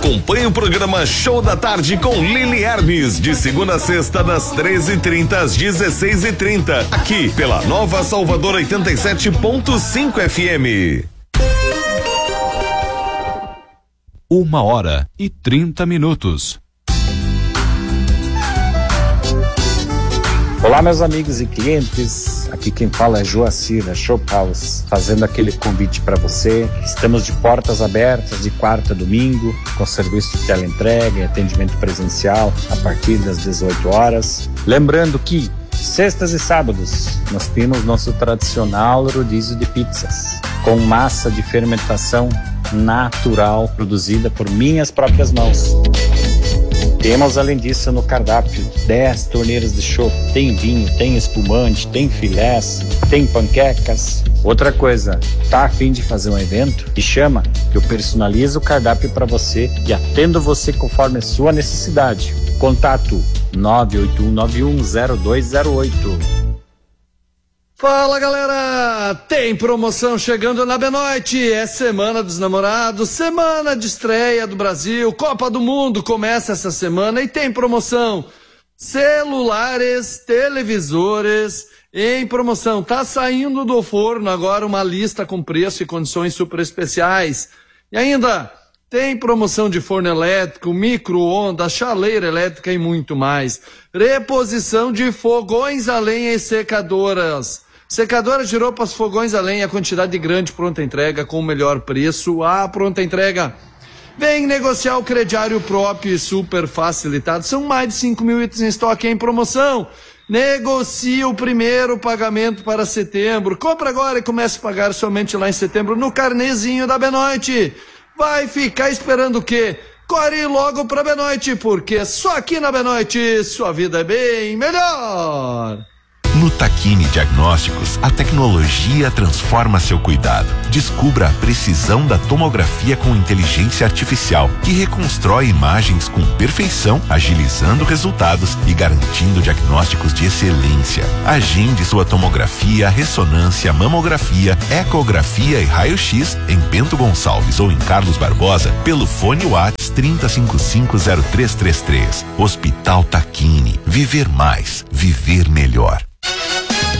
Acompanhe o programa Show da Tarde com Lili Hermes, de segunda a sexta, das 13h30 às 16h30, aqui pela Nova Salvador 87.5 FM. 1h30. Olá, meus amigos e clientes, aqui quem fala é Joacir, da Shop House, fazendo aquele convite para você. Estamos de portas abertas de quarta a domingo, com serviço de teleentrega e atendimento presencial a partir das 18 horas. Lembrando que sextas e sábados nós temos nosso tradicional rodízio de pizzas, com massa de fermentação natural, produzida por minhas próprias mãos. Temos, além disso, no cardápio 10 torneiras de chopp. Tem vinho, tem espumante, tem filés, tem panquecas. Outra coisa, tá a fim de fazer um evento? Me chama, que eu personalizo o cardápio para você e atendo você conforme a sua necessidade. Contato 981910208. Fala, galera! Tem promoção chegando na Benoit. É Semana dos Namorados, semana de estreia do Brasil, Copa do Mundo começa essa semana e tem promoção. Celulares, televisores em promoção. Tá saindo do forno agora uma lista com preço e condições super especiais. E ainda tem promoção de forno elétrico, micro-ondas, chaleira elétrica e muito mais. Reposição de fogões a lenha e secadoras. Secadoras de roupas, fogões a lenha, quantidade grande, pronta entrega com o melhor preço. Pronta entrega. Vem negociar o crediário próprio e super facilitado. São mais de 5 mil itens em estoque em promoção. Negocie o primeiro pagamento para setembro. Compra agora e comece a pagar somente lá em setembro no carnezinho da Benoit. Vai ficar esperando o quê? Corre logo pra Benoit, porque só aqui na Benoit sua vida é bem melhor. No Tacchini Diagnósticos, a tecnologia transforma seu cuidado. Descubra a precisão da tomografia com inteligência artificial, que reconstrói imagens com perfeição, agilizando resultados e garantindo diagnósticos de excelência. Agende sua tomografia, ressonância, mamografia, ecografia e raio-x em Bento Gonçalves ou em Carlos Barbosa pelo fone WhatsApp 30550333. Hospital Tacchini. Viver mais, viver melhor.